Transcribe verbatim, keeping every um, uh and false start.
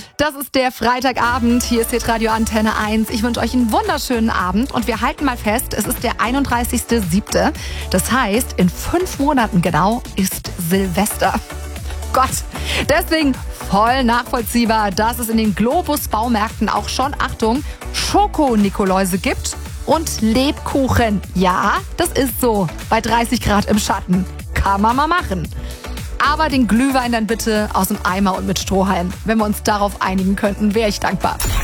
Das ist der Freitagabend. Hier ist Hitradio Antenne eins. Ich wünsche euch einen wunderschönen Abend und wir halten mal fest, es ist der einunddreißigster siebter Das heißt, in fünf Monaten genau ist Silvester. Gott, deswegen voll nachvollziehbar, dass es in den Globus-Baumärkten auch schon, Achtung, Schoko-Nikoläuse gibt und Lebkuchen. Ja, das ist so. Bei dreißig Grad im Schatten. Kann man mal machen. Aber den Glühwein dann bitte aus dem Eimer und mit Strohhalm. Wenn wir uns darauf einigen könnten, wäre ich dankbar.